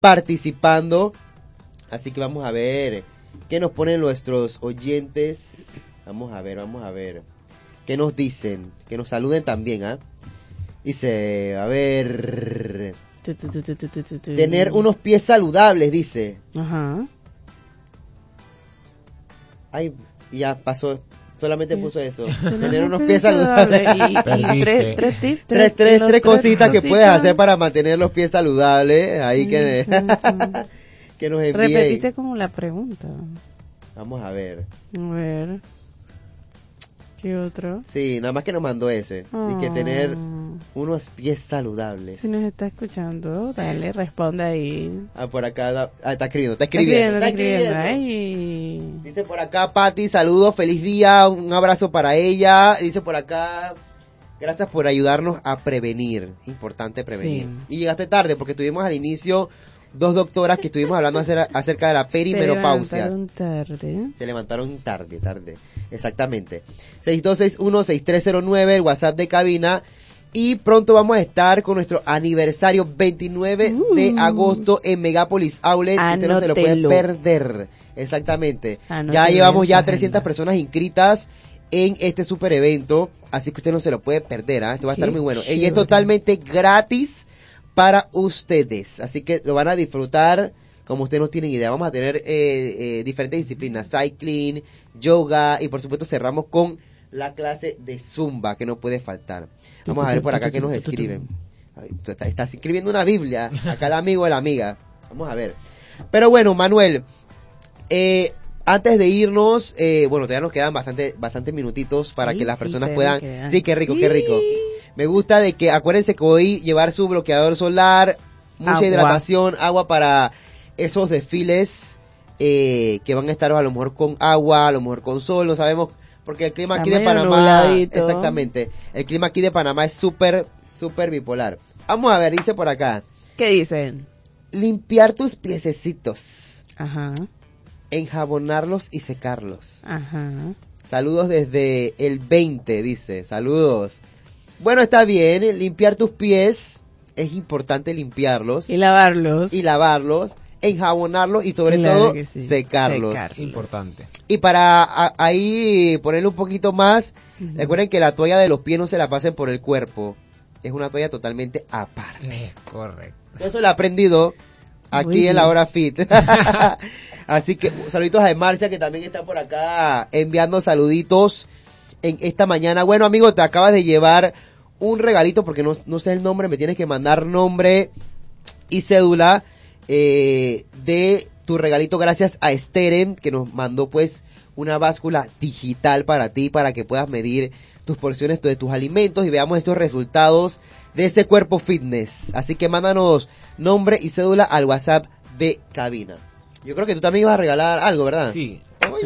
participando. Así que vamos a ver qué nos ponen nuestros oyentes. Vamos a ver. ¿Qué nos dicen? Que nos saluden también, ¿ah? Dice, a ver... Tener unos pies saludables, dice. Ajá. Ay, ya pasó. Solamente puso eso. Tener unos pies saludables. Y tres tips. Tres cositas que puedes hacer para mantener los pies saludables. Ahí que, que nos envíen. Repetiste como la pregunta. Vamos a ver. A ver. ¿Qué otro? Sí, nada más que nos mandó ese. Y que tener unos pies saludables. Si nos está escuchando, dale, responde ahí. Por acá, está escribiendo. Ay. Dice por acá, Pati, saludos, feliz día, un abrazo para ella. Dice por acá, gracias por ayudarnos a prevenir. Importante prevenir. Sí. Y llegaste tarde porque tuvimos al inicio 2 doctoras que estuvimos hablando acerca de la perimenopausia. Se levantaron tarde. Exactamente. 6261-6309, el WhatsApp de cabina. Y pronto vamos a estar con nuestro aniversario 29 de agosto en Megápolis Outlet. Usted no se lo puede perder. Exactamente. Ya llevamos 300 personas inscritas en este super evento. Así que usted no se lo puede perder. Esto va a estar muy bueno. Y es totalmente gratis para ustedes. Así que lo van a disfrutar como ustedes no tienen idea. Vamos a tener diferentes disciplinas. Cycling, yoga y por supuesto cerramos con la clase de Zumba, que no puede faltar. Vamos a ver por acá qué nos escriben. Estás escribiendo una Biblia, acá el amigo y la amiga. Vamos a ver. Pero bueno, Manuel, antes de irnos, bueno, todavía nos quedan bastantes minutitos para que las personas puedan... Sí, qué rico. Me gusta de que, acuérdense que hoy llevar su bloqueador solar, mucha hidratación, agua para esos desfiles que van a estar a lo mejor con agua, a lo mejor con sol, no sabemos... Porque el clima aquí de Panamá, exactamente, el clima aquí de Panamá es súper bipolar. Vamos a ver, dice por acá. ¿Qué dicen? Limpiar tus piececitos. Ajá. Enjabonarlos y secarlos. Ajá. Saludos desde el 20, dice. Saludos. Bueno, está bien, limpiar tus pies, es importante limpiarlos. Y lavarlos. Enjabonarlos y sobre todo secarlos. Importante. Y para ahí ponerle un poquito más, recuerden que la toalla de los pies no se la pasen por el cuerpo. Es una toalla totalmente aparte. Correcto. Eso lo he aprendido aquí en la Hora Fit. Así que saluditos a Marcia, que también está por acá enviando saluditos en esta mañana. Bueno, amigo, te acabas de llevar un regalito porque no sé el nombre, me tienes que mandar nombre y cédula de tu regalito, gracias a Steren, que nos mandó pues una báscula digital para ti, para que puedas medir tus porciones de tus alimentos y veamos esos resultados de ese cuerpo fitness. Así que mándanos nombre y cédula al WhatsApp de cabina. Yo creo que tú también ibas a regalar algo, ¿verdad? Sí.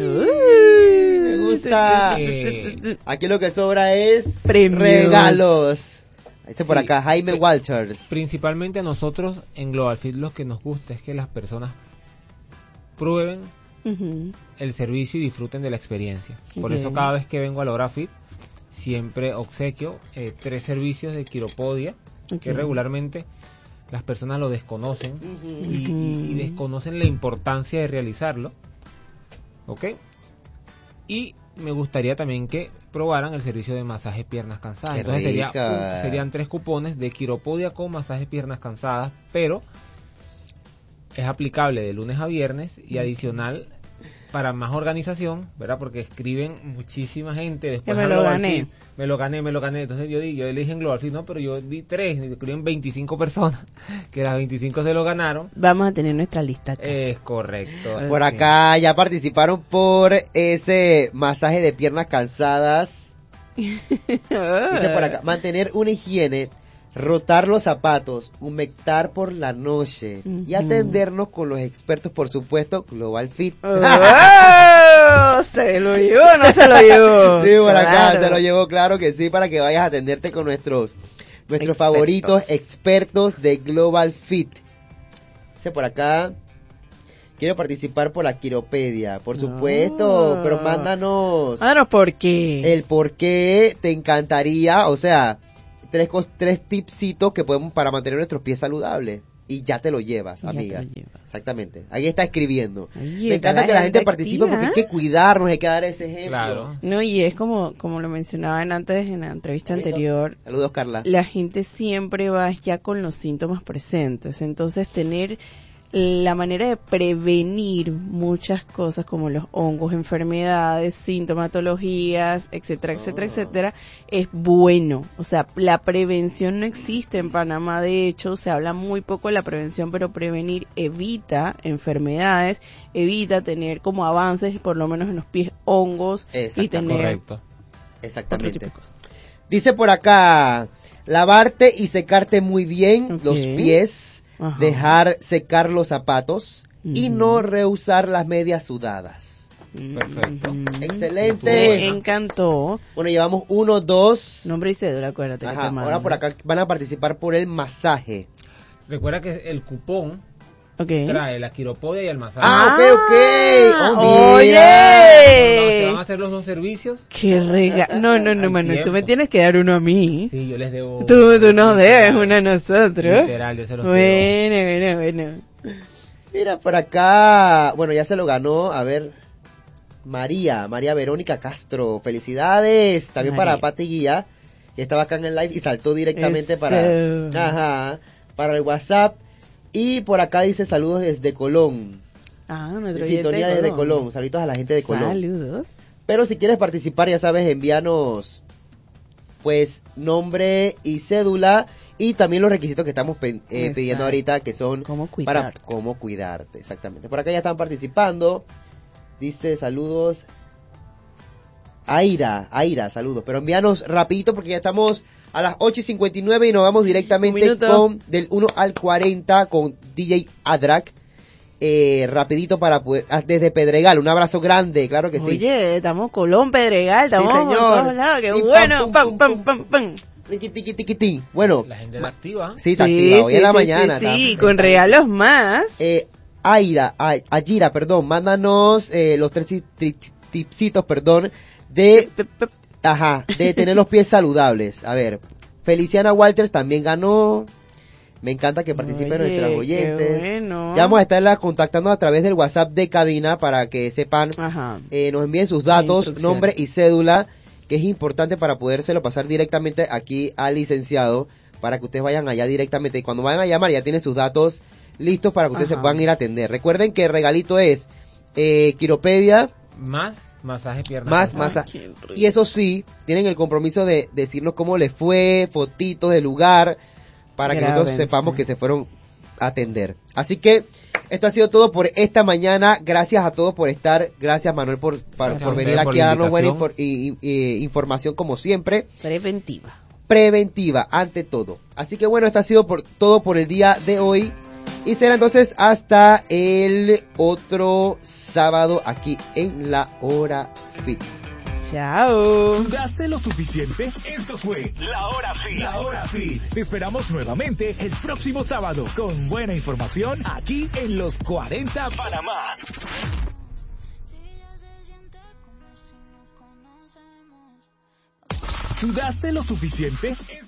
Me gusta. Aquí lo que sobra es premios. Regalos. Por acá, Jaime Walters. Principalmente a nosotros en Global Fit lo que nos gusta es que las personas prueben el servicio y disfruten de la experiencia. Por eso cada vez que vengo a la Hora Fit siempre obsequio 3 servicios de quiropodia que regularmente las personas lo desconocen y desconocen la importancia de realizarlo. ¿Ok? Y me gustaría también que probaran el servicio de masaje piernas cansadas. Entonces serían 3 cupones de quiropodia con masaje piernas cansadas, pero es aplicable de lunes a viernes y adicional para más organización, ¿verdad? Porque escriben muchísima gente después. Me lo gané. Me lo gané. Entonces yo le dije en Global Fit, no, pero yo di 3, escriben 25 personas, que las 25 se lo ganaron. Vamos a tener nuestra lista acá. Es correcto. Por acá ya participaron por ese masaje de piernas cansadas. Dice por acá, mantener una higiene, rotar los zapatos, humectar por la noche y atendernos con los expertos, por supuesto, Global Fit. ¿Se lo llevó o no se lo llevó? Sí, por acá se lo llevó, claro que sí, para que vayas a atenderte con nuestros favoritos expertos de Global Fit. Dice por acá, quiero participar por la quiropedia, por supuesto, pero mándanos por qué. El por qué te encantaría, o sea, tres tipsitos que podemos para mantener nuestros pies saludables. y ya te lo llevas, Ya amiga. te lo llevas. Exactamente. Ahí está escribiendo. Oye, Me encanta que la gente participe activa. porque hay que cuidarnos, hay que dar ese ejemplo. Claro. No, y es como lo mencionaban antes en la entrevista anterior, Saludos, Carla. la gente siempre va ya con los síntomas presentes, entonces tener la manera de prevenir muchas cosas como los hongos, enfermedades, sintomatologías, etcétera, etcétera, etcétera, es bueno. O sea, la prevención no existe en Panamá, de hecho, se habla muy poco de la prevención, pero prevenir evita enfermedades, evita tener como avances, por lo menos en los pies, hongos, y tener Correcto. otro Exactamente. tipo de cosas. Dice por acá, lavarte y secarte muy bien Ok. los pies, Ajá. dejar secar los zapatos y Ujú. no reusar las medias sudadas. Perfecto. Excelente. Me encantó. Bueno, llevamos 1, 2. Nombre y cédula, acuérdate. que Ajá, te mando. ahora por acá van a participar por el masaje. Recuerda que el cupón Ok. trae la quiropodia y el masaje. Ah, ok. ¡Oye! Te van a hacer los dos servicios. ¡Qué rega! No, Al Manuel, tú me tiempo. tienes que dar uno a mí. Sí, yo les debo. Tú nos debes uno a nosotros. Literal, yo se los debo. Bueno. Mira, por acá, bueno, ya se lo ganó, a ver, María Verónica Castro, felicidades, también María. para Pati Guía, que estaba acá en el live y saltó directamente Eso. para el WhatsApp, y por acá dice saludos desde Colón, Nuestro sintonía oyente de desde Colón, saludos a la gente de Colón. Saludos. Pero si quieres participar, ya sabes, envíanos, pues, nombre y cédula, y también los requisitos que estamos pidiendo ahorita, que son ¿Cómo para cuidarte? cómo cuidarte, exactamente. Por acá ya están participando, dice saludos, Aira, saludos, pero envíanos rapidito porque ya estamos a las 8:59 y nos vamos directamente Un minuto. con del 1 al 40 con DJ Adrak. Rapidito para poder, desde Pedregal, un abrazo grande, claro que sí. Oye, estamos Colón, Pedregal, estamos Sí, por señor. todos lados. ¡Qué Y bueno! pam, pum, ¡Pam! Tiqui, tiqui, tiqui, ti. Bueno, La gente la activa. sí, está activa hoy en la sí, mañana. Sí, está- con regalos más. Ayira, mándanos los 3 tipsitos, de tener los pies saludables. A ver, Feliciana Walters también ganó. Me encanta que participen Oye, nuestras qué oyentes. bueno. Ya vamos a estarla contactando a través del WhatsApp de cabina para que sepan, Ajá. nos envíen sus datos, Instrucciones. nombre y cédula, que es importante para podérselo pasar directamente aquí al licenciado, para que ustedes vayan allá directamente. Y cuando vayan a llamar ya tienen sus datos listos para que ustedes Ajá. se puedan ir a atender. Recuerden que el regalito es quiropedia, Más masaje pierna. más cansada. masaje. Qué rico. Y eso sí, tienen el compromiso de decirnos cómo les fue, fotitos del lugar, para que nosotros Grábense. sepamos que se fueron a atender. Así que esto ha sido todo por esta mañana. Gracias a todos por estar. Gracias, Manuel, por Gracias a venir ustedes aquí por a la darnos buena invitación. información como siempre. Preventiva. Preventiva, ante todo. Así que bueno, esto ha sido todo por el día de hoy. Y será entonces hasta el otro sábado aquí en La Hora Fit. Chao. ¿Sudaste lo suficiente? Esto fue La Hora Fit. La Hora Fit. Te esperamos nuevamente el próximo sábado con buena información aquí en Los 40 Panamá. ¿Sudaste lo suficiente?